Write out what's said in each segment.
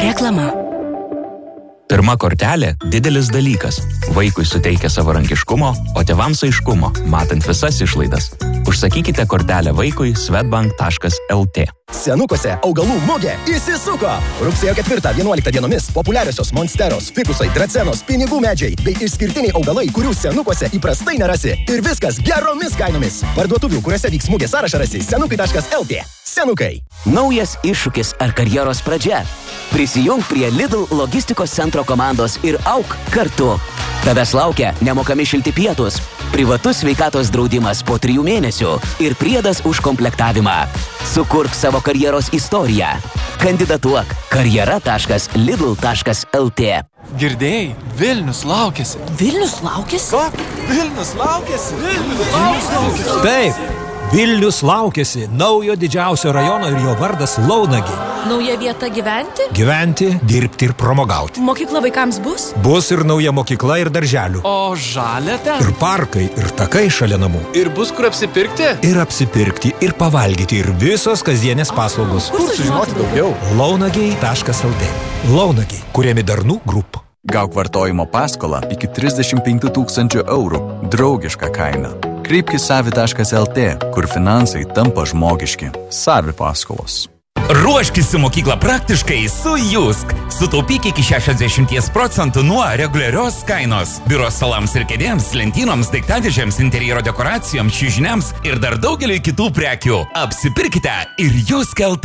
Reklama. Pirma kortelė – didelis dalykas. Vaikui suteikia savarankiškumo, o tėvams aiškumo, matant visas išlaidas. Užsakykite kortelę vaikui swedbank.lt. Senukose augalų mugė įsisuko! Rugsėjo 4-11 dienomis populiariosios monsteros, fikusai, dracenos, pinigų medžiai bei išskirtiniai augalai, kurių senukose įprastai nerasi. Ir viskas geromis kainomis. Parduotuvių, kuriuose vyks mugė sąrašą rasi senukai.lt. Senukai. Naujas iššūkis ar karjeros pradžia. Prisijung prie Lidl logistikos centro komandos ir auk kartu. Tavęs laukia nemokami šilti pietus, privatus sveikatos draudimas po 3 mėnesių ir priedas už komplektavimą. Sukurk savo karjeros istoriją. Kandidatuok karjera.lidl.lt. Girdėjai, Vilnius laukiasi. Vilnius laukiasi? Ko? Vilnius laukiasi. Vilnius laukiasi. Taip, Vilnius laukiasi naujo didžiausio rajono ir jo vardas Launagė. Nauja vieta gyventi? Gyventi, dirbti ir pramogauti. Mokykla vaikams bus? Bus ir nauja mokykla ir darželių. O žalia ten? Ir parkai, ir takai šalia namų. Ir bus kur apsipirkti? Ir apsipirkti, ir pavalgyti, ir visos kasdienės paslaugos. Kur sužinoti daugiau? Launagiai.lt. Launagiai, kuriami Darnų Group. Gauk vartojimo paskolą iki 35 000 eurų. Draugiška kaina. Kreipkis savi.lt, kur finansai tampa žmogiški. Savi paskolos. Ruoškis į mokyklą praktiškai su JUSK. Sutaupyk iki 60% nuo reguliarios kainos. Biuro stalams ir kėdėms, lentynoms, daiktadėžėms, interjero dekoracijoms, čiužiniams ir dar daugeliu kitų prekių. Apsipirkite ir JUSK.lt.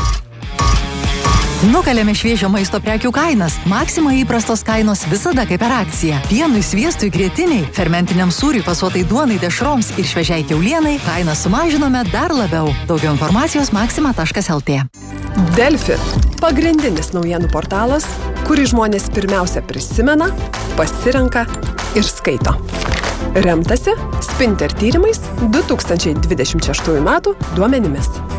Nukalėme šviežio maisto prekių kainas. Maxima įprastos kainos visada kaip per akciją. Pienui, sviestui, grietiniai, fermentiniam sūriui, fasuotai duonai, dešroms ir šviežiai kiaulienai kainą sumažinome dar labiau. Daugiau informacijos maxima.lt. Delfi – pagrindinis naujienų portalas, kurį žmonės pirmiausia prisimena, pasirenka ir skaito. Remtasi Spinter tyrimais 2026 metų duomenimis.